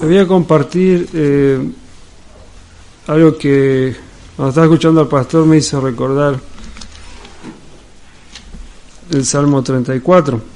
Te voy a compartir algo que cuando estaba escuchando al pastor me hizo recordar el Salmo 34.